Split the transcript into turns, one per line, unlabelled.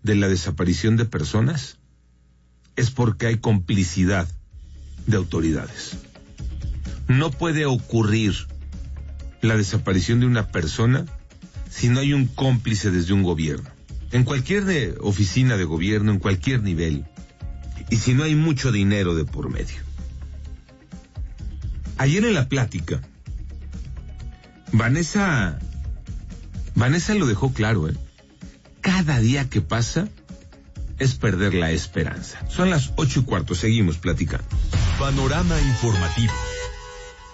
de la desaparición de personas es porque hay complicidad de autoridades. No puede ocurrir la desaparición de una persona si no hay un cómplice desde un gobierno, en cualquier oficina de gobierno, en cualquier nivel, y si no hay mucho dinero de por medio. Ayer en la plática, Vanessa lo dejó claro, Cada día que pasa es perder la esperanza. Son las 8:15, seguimos platicando.
Panorama informativo.